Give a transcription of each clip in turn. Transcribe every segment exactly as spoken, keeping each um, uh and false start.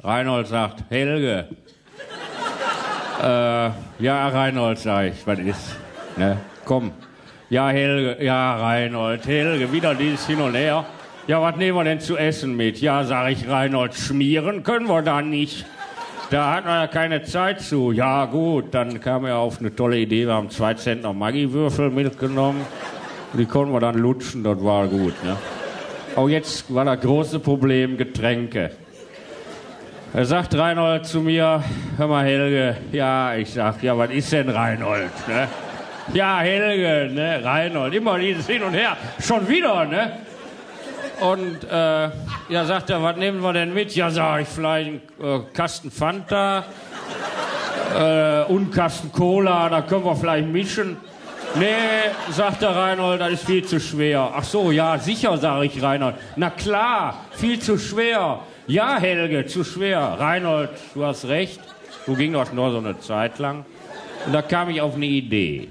Reinhold sagt, Helge. äh, ja, Reinhold, sag ich, was ist? Ne? Komm. Ja, Helge, ja, Reinhold, Helge, wieder dieses Hin und Her. Ja, was nehmen wir denn zu essen mit? Ja, sag ich, Reinhold, schmieren können wir da nicht. Da hat man ja keine Zeit zu. Ja, gut, dann kam er auf eine tolle Idee. Wir haben zwei Zentner Maggi-Würfel mitgenommen. Die konnten wir dann lutschen, das war gut. Ne? Aber jetzt war das große Problem Getränke. Er sagt Reinhold zu mir, hör mal Helge, ja, ich sag, ja, was ist denn Reinhold? Ne? Ja, Helge, ne, Reinhold, immer dieses Hin und Her, schon wieder, ne? Und äh, ja, sagt er, was nehmen wir denn mit? Ja, sag ich, vielleicht einen äh, Kasten Fanta äh, und einen Kasten Cola, da können wir vielleicht mischen. Nee, sagt der Reinhold, das ist viel zu schwer. Ach so, ja, sicher, sage ich Reinhold. Na klar, viel zu schwer. Ja, Helge, zu schwer. Reinhold, du hast recht. So ging das nur so eine Zeit lang. Und da kam ich auf eine Idee.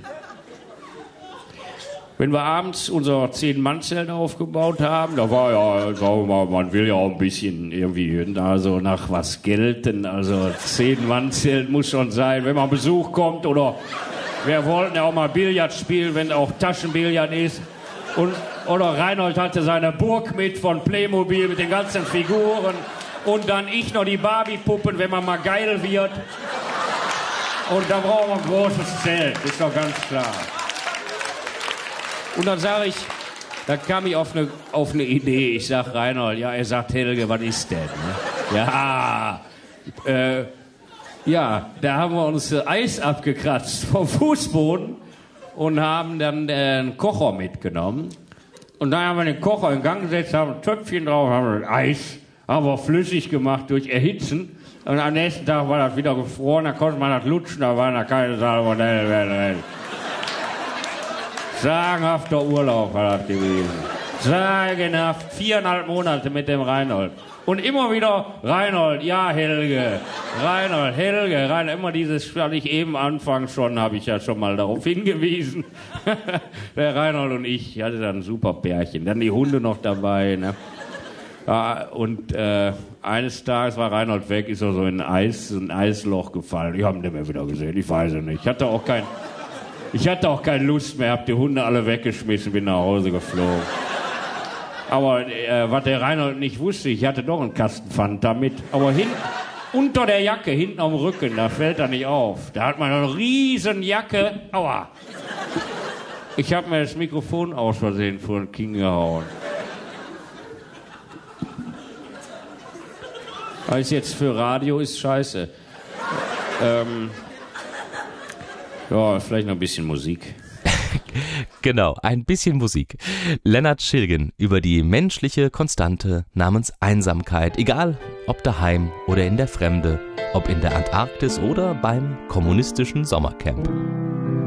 Wenn wir abends unser Zehn-Mann-Zelt aufgebaut haben, da war ja, sagen wir mal, man will ja auch ein bisschen irgendwie da so nach was gelten. Also Zehn-Mann-Zelt muss schon sein, wenn mal Besuch kommt oder wir wollten ja auch mal Billard spielen, wenn auch Taschenbillard ist. Und, oder Reinhold hatte seine Burg mit von Playmobil mit den ganzen Figuren. Und dann ich noch die Barbie-Puppen, wenn man mal geil wird. Und da brauchen wir ein großes Zelt, ist doch ganz klar. Und dann sage ich, da kam ich auf eine auf eine Idee. Ich sag Reinhold, ja, er sagt Helge, was ist denn? Ne? Ja, äh, ja, da haben wir uns äh, Eis abgekratzt vom Fußboden und haben dann äh, einen Kocher mitgenommen. Und dann haben wir den Kocher in Gang gesetzt, haben ein Töpfchen drauf, haben das Eis, haben wir flüssig gemacht durch Erhitzen. Und am nächsten Tag war das wieder gefroren, da konnte man das lutschen, da waren da keine Salmonellen mehr drin. Sagenhafter Urlaub war das gewesen. Sagenhaft. Viereinhalb Monate mit dem Reinhold. Und immer wieder Reinhold, ja Helge. Reinhold, Helge, Reinhold. Immer dieses, was ich eben anfangs schon, habe ich ja schon mal darauf hingewiesen. Der Reinhold und ich hatte dann ein super Pärchen. Dann die Hunde noch dabei. Ne? Ja, und äh, eines Tages war Reinhold weg, ist er so in ein, Eis, ein Eisloch gefallen. Ich habe ihn nicht mehr wieder gesehen, ich weiß es nicht. Ich hatte auch kein... Ich hatte auch keine Lust mehr, hab die Hunde alle weggeschmissen, bin nach Hause geflogen. Aber äh, was der Reinhold nicht wusste, ich hatte doch einen Kasten Fanta mit. Aber hin, unter der Jacke, hinten am Rücken, da fällt er nicht auf. Da hat man eine riesen Jacke. Aua. Ich habe mir das Mikrofon aus Versehen vor den Kinn gehauen. Das ist jetzt für Radio ist scheiße. Ähm... Ja, vielleicht noch ein bisschen Musik. Genau, ein bisschen Musik. Lennart Schilgen über die menschliche Konstante namens Einsamkeit. Egal, ob daheim oder in der Fremde, ob in der Antarktis oder beim kommunistischen Sommercamp.